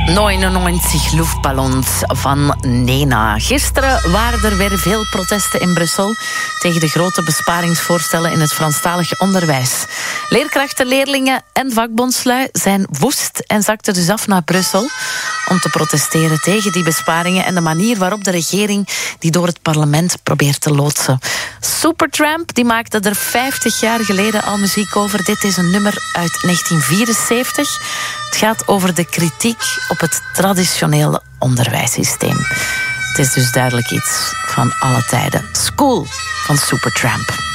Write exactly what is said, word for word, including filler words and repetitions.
negenennegentig luchtballons van Nena. Gisteren waren er weer veel protesten in Brussel tegen de grote besparingsvoorstellen in het Franstalige onderwijs. Leerkrachten, leerlingen en vakbondslui zijn woest en zakten dus af naar Brussel om te protesteren tegen die besparingen en de manier waarop de regering die door het parlement probeert te loodsen. Supertramp die maakte er vijftig jaar geleden al muziek over. Dit is een nummer uit negentien vierenzeventig. Het gaat over de kritiek op het traditionele onderwijssysteem. Het is dus duidelijk iets van alle tijden. School van Supertramp.